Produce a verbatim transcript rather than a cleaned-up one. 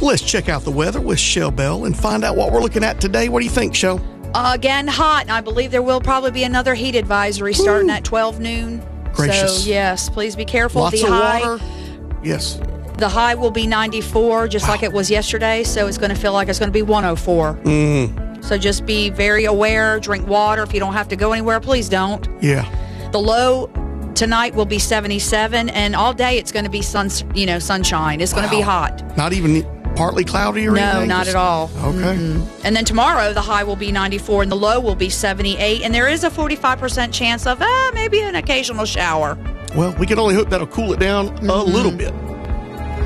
Well, let's check out the weather with Shell Bell and find out what we're looking at today. What do you think, Shell? Uh, again, hot. And I believe there will probably be another heat advisory starting Woo. at twelve noon. Gracious. So, yes, please be careful. Lots the of high, water. Yes. The high will be ninety-four, just wow. like it was yesterday. So it's going to feel like it's going to be one oh four. Mm. So just be very aware. Drink water. If you don't have to go anywhere, please don't. Yeah. The low tonight will be seventy-seven, and all day it's going to be sun, you know, sunshine. It's wow. going to be hot. Not even partly cloudy or no, anything? No, not Just, at all. Okay. Mm-hmm. And then tomorrow, the high will be ninety-four, and the low will be seventy-eight, and there is a forty-five percent chance of uh, maybe an occasional shower. Well, we can only hope that'll cool it down mm-hmm. a little bit.